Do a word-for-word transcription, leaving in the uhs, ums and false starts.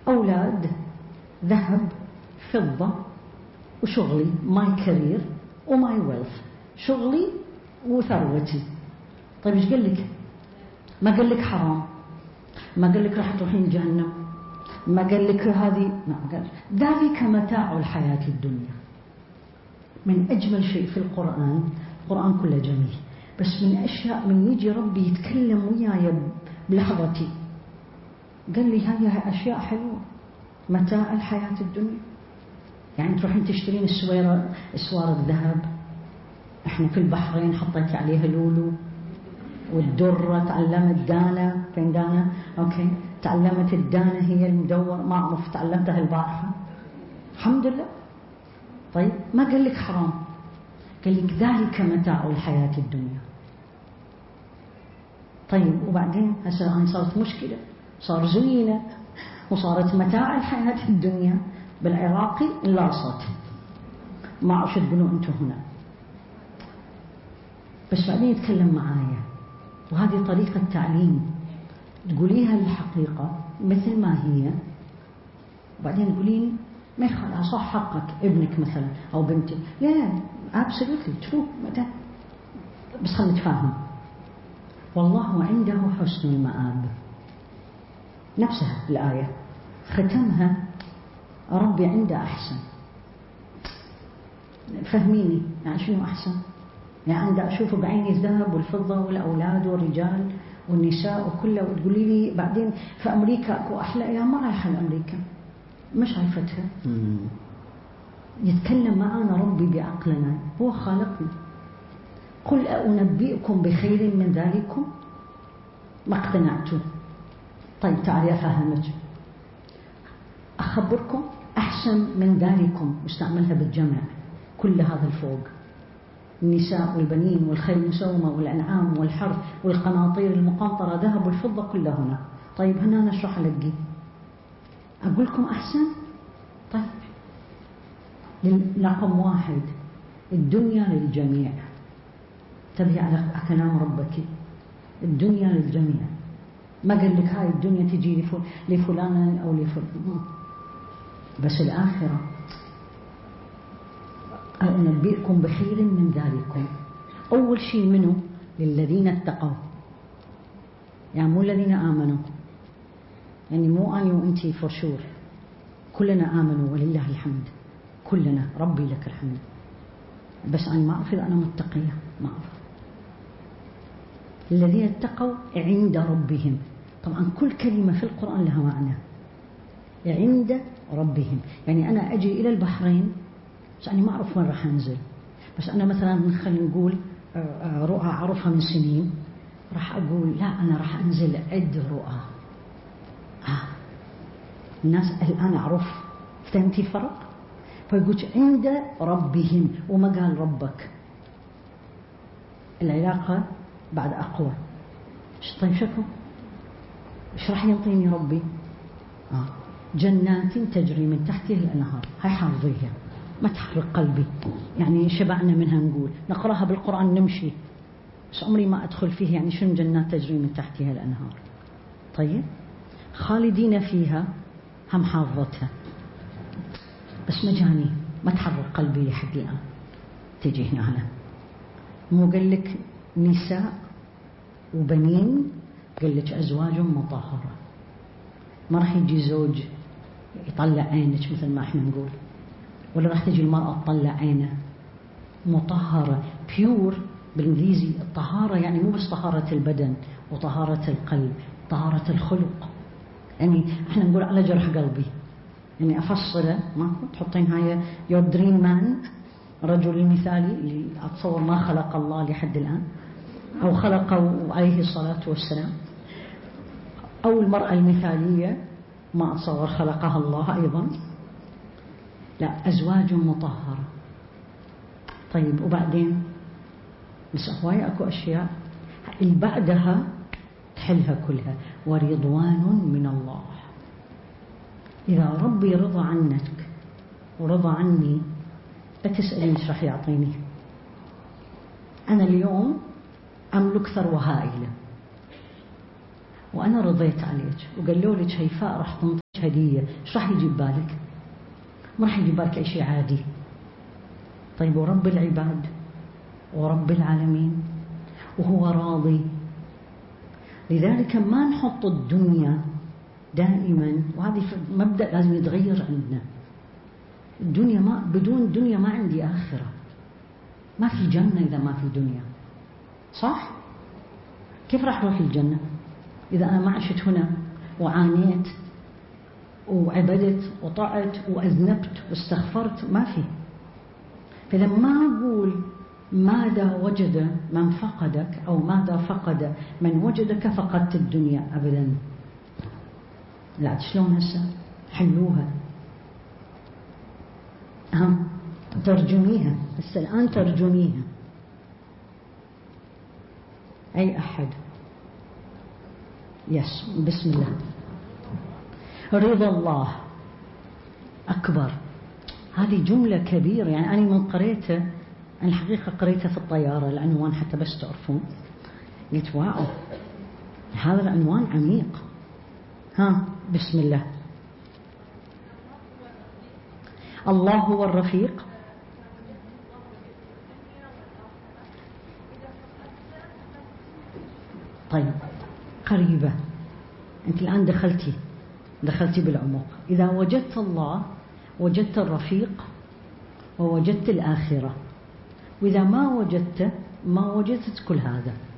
أولاد، ذهب، فضة، وشغلي ماي كارير وماي ويلث، شغلي وثروتي. طيب إيش قال لك؟ ما قال لك حرام، ما قال لك راح تروحين جهنم، ما قال لك هذه، ما قال. ذلك متاع الحياة الدنيا. من أجمل شيء في القرآن، القرآن كله جميل، بس من أشياء من يجي ربي يتكلم وياي بلحظتي قال لي هاي أشياء حلوة، متاع الحياة الدنيا. يعني تروحين تشترين السويرة، اسوار الذهب، احنا في البحرين حطيت عليها لولو، والدرة تعلمت دانا، فين دانا؟ اوكي، تعلمت الدانا هي المدور، ما اعرف تعلمتها البارحة الحمد لله. طيب ما قال لك حرام، قال لك ذلك متاع الحياة الدنيا. طيب وبعدين هسه الآن صارت مشكلة، صار زينة وصارت متاع الحياة الدنيا بالعراقي لاصت، ما أعرف تقولون أنتم هنا، بس بعدين يتكلم معايا. وهذه طريقة تعليم، تقوليها الحقيقة مثل ما هي، وبعدين تقولين ما يخالف، صح حقك ابنك مثلا أو بنتك، لا absolutely true، بس خلينا نتفاهم. والله عنده حسن المآب، نفسها الآية ختمها ربي عنده أحسن. فهميني يعني شنو أحسن؟ يعني عنده أشوفه بعيني الذهب والفضة والأولاد والرجال والنساء وكله، وتقولي لي بعدين في أمريكا أكو أحلى. يا ما رايحة لأمريكا، مش عارفتها. يتكلم معنا ربي بعقلنا، هو خالقنا. قل أنبئكم بخير من ذلكم، ما اقتنعتوا. طيب تعالي أفهمك، أخبركم أحسن من ذلكم، مستعملها بالجمع، كل هذا الفوق، النساء والبنين والخيل المسومة والأنعام والحرث والقناطير المقنطرة ذهب والفضة كلها هنا. طيب هنا نشرح لقي أقول لكم أحسن. طيب رقم واحد، الدنيا للجميع، تبي على كلام ربك، الدنيا للجميع. ما قال لك هاي الدنيا تجي لفلان أو لفلان، بس الآخرة أنبئكم بخير من ذلكم. أول شيء منه للذين اتقوا، يعني مو الذين آمنوا، يعني مو أنا وأنتي فور شور، كلنا آمنوا ولله الحمد، كلنا ربي لك الحمد، بس أنا ما أعرف إذا أنا متقية، ما أعرف. الذين اتقوا عند ربهم، طبعا كل كلمة في القرآن لها معنى. عند ربهم يعني أنا أجي إلى البحرين بس أنا ما أعرف وين راح أنزل، بس أنا مثلا خلينا نقول رؤى أعرفها من سنين، راح أقول لا أنا راح أنزل عد رؤى. آه. الناس الآن أعرف، فهمتي الفرق؟ فيقول عند ربهم وما قال ربك، العلاقة بعد أقوى. طيب شكو إيش راح ينطيني ربي؟ آه. جنات تجري من تحتها الأنهار، هاي حافظيها ما تحرق قلبي، يعني شبعنا منها، نقول نقرأها بالقرآن نمشي، بس عمري ما أدخل فيه يعني شنو جنات تجري من تحتها الأنهار. طيب خالدين فيها، هم حافظتها، بس مجاني ما تحرق قلبي لحد الآن. تجي هنا هنا مو قال لك نساء وبنين، قال لك أزواج مطهرة. ما راح يجي زوج يطلع عينك مثل ما احنا نقول، ولا راح تجي المرأة تطلع عينها. مطهرة بيور بالإنجليزي. الطهارة يعني مو بس طهارة البدن وطهارة القلب، طهارة الخلق. يعني احنا نقول على جرح قلبي، يعني أفصله، ما تحطين هاي يور دريم مان، الرجل المثالي اللي أتصور ما خلق الله لحد الآن، أو خلقه عليه الصلاة والسلام، أو المرأة المثالية ما أتصور خلقها الله أيضا. لا، أزواج مطهرة. طيب وبعدين بس هواي أكو أشياء اللي بعدها تحلها كلها، ورضوان من الله. إذا ربي رضى عنك ورضى عني، لا تسألين ايش راح يعطيني. أنا اليوم أملك ثروة هائلة، وأنا رضيت عليك وقالوا لك هيفاء راح تنطيك هدية، إيش راح يجيب بالك؟ ما راح يجيب بالك أي شيء عادي. طيب ورب العباد ورب العالمين وهو راضي. لذلك ما نحط الدنيا دائما، وهذه مبدأ لازم يتغير عندنا. الدنيا ما بدون دنيا ما عندي آخرة، ما في جنة إذا ما في دنيا، صح؟ كيف راح أروح الجنة إذا أنا ما عشت هنا وعانيت وعبدت وطعت وأذنبت واستغفرت؟ ما في. فلما أقول ماذا وجد من فقدك أو ماذا فقد من وجدك فقدت الدنيا، أبدا. لا، شلون هسه حلوها؟ ها ترجميها هسه الآن، ترجميها. أي أحد؟ يس، بسم الله. رضا الله أكبر. هذه جملة كبيرة، يعني أنا من قريتها، أنا الحقيقة قريتها في الطيارة العنوان حتى بس تعرفون، قلت واو هذا العنوان عميق. ها بسم الله. الله هو الرفيق. طيب قريبة، أنت الآن دخلتي دخلتي بالعمق. إذا وجدت الله وجدت الرفيق ووجدت الآخرة، وإذا ما وجدت ما وجدت كل هذا.